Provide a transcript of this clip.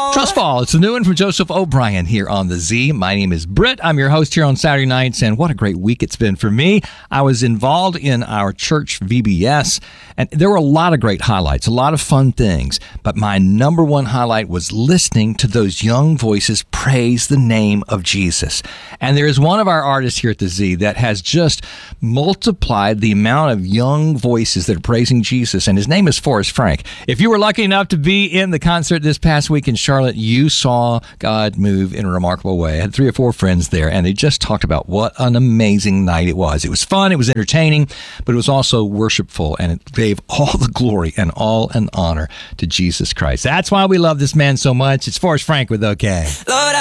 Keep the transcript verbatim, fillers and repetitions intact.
Trust Fall. It's the new one from Joseph O'Brien here on The Z. My name is Britt. I'm your host here on Saturday nights, and what a great week it's been for me. I was involved in our church V B S, and there were a lot of great highlights, a lot of fun things. But my number one highlight was listening to those young voices praise the name of Jesus. And there is one of our artists here at The Z that has just multiplied the amount of young voices that are praising Jesus, and his name is Forrest Frank. If you were lucky enough to be in the concert this past week in Charlotte, you saw God move in a remarkable way. I had three or four friends there, and they just talked about what an amazing night it was. It was fun, it was entertaining, but it was also worshipful, and it gave all the glory and all an honor to Jesus Christ. That's why we love this man so much. It's Forrest Frank with OK. Lord,